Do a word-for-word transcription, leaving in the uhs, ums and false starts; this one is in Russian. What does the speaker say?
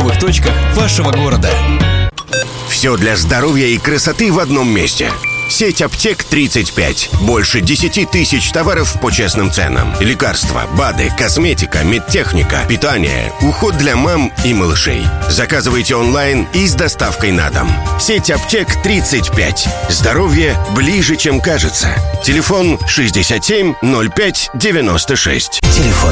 торговых точках вашего города. Все для здоровья и красоты в одном месте. Сеть аптек тридцать пять. Больше десяти тысяч товаров по честным ценам. Лекарства, БАДы, косметика, медтехника, питание, уход для мам и малышей. Заказывайте онлайн и с доставкой на дом. Сеть аптек тридцать пять. Здоровье ближе, чем кажется. Телефон шестьдесят семь ноль пять девяносто шесть. Телефон